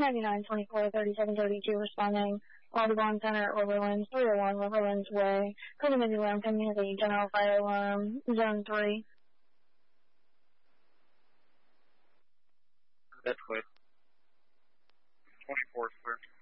9924-3732 responding. Audubon Center, Overland, 301 Riverlands Way. Could-Emergency alarm coming as a general fire alarm, Zone 3. That's clear. 24 is clear.